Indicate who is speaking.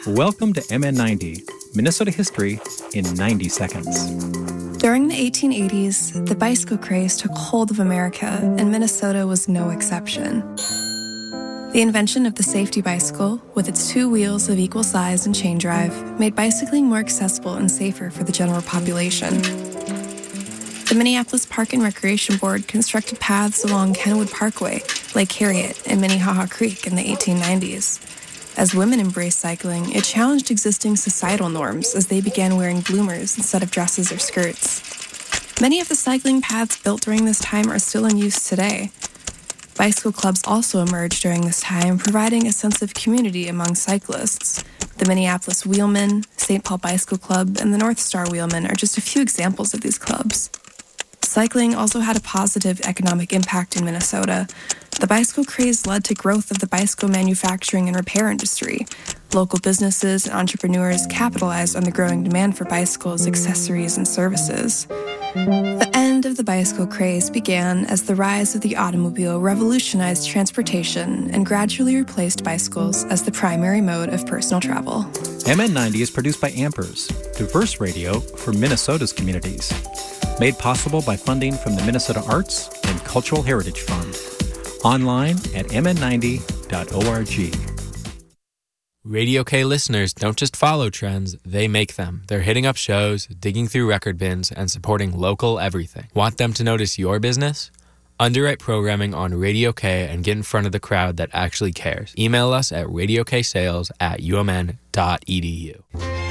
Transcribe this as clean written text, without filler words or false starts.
Speaker 1: Welcome to MN90, Minnesota History in 90 seconds.
Speaker 2: During the 1880s, the bicycle craze took hold of America, and Minnesota was no exception. The invention of the safety bicycle, with its 2 wheels of equal size and chain drive, made bicycling more accessible and safer for the general population. The Minneapolis Park and Recreation Board constructed paths along Kenwood Parkway, Lake Harriet, and Minnehaha Creek in the 1890s. As women embraced cycling, it challenged existing societal norms as they began wearing bloomers instead of dresses or skirts. Many of the cycling paths built during this time are still in use today. Bicycle clubs also emerged during this time, providing a sense of community among cyclists. The Minneapolis Wheelmen, St. Paul Bicycle Club, and the North Star Wheelmen are just a few examples of these clubs. Cycling also had a positive economic impact in Minnesota. The bicycle craze led to growth of the bicycle manufacturing and repair industry. Local businesses and entrepreneurs capitalized on the growing demand for bicycles, accessories, and services. The end of the bicycle craze began as the rise of the automobile revolutionized transportation and gradually replaced bicycles as the primary mode of personal travel.
Speaker 1: MN90 is produced by Ampers, diverse radio for Minnesota's communities. Made possible by funding from the Minnesota Arts and Cultural Heritage Fund. Online at mn90.org.
Speaker 3: Radio K listeners don't just follow trends, they make them. They're hitting up shows, digging through record bins, and supporting local everything. Want them to notice your business? Underwrite programming on Radio K and get in front of the crowd that actually cares. Email us at radioksales@umn.edu.